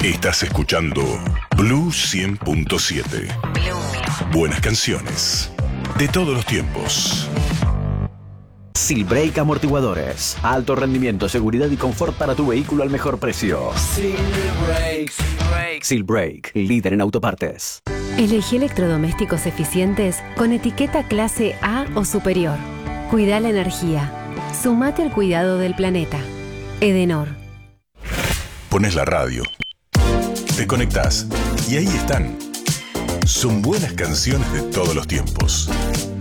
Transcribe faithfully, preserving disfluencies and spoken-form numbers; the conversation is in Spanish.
Estás escuchando Blue cien punto siete. Buenas canciones de todos los tiempos. Silbrake Amortiguadores. Alto rendimiento, seguridad y confort para tu vehículo al mejor precio. Silbrake. Silbrake. Silbrake, líder en autopartes. Elegí electrodomésticos eficientes con etiqueta clase A o superior. Cuida la energía. Sumate al cuidado del planeta. Edenor. Pones la radio, te conectás y ahí están. Son buenas canciones de todos los tiempos.